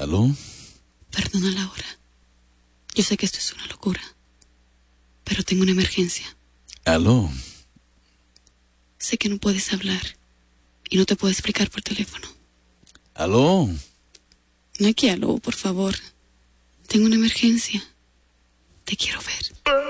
¿Aló? Perdona la hora. Yo sé que esto es una locura, pero tengo una emergencia. ¿Aló? Sé que no puedes hablar y no te puedo explicar por teléfono. ¿Aló? No hay que aló, por favor. Tengo una emergencia. Te quiero ver.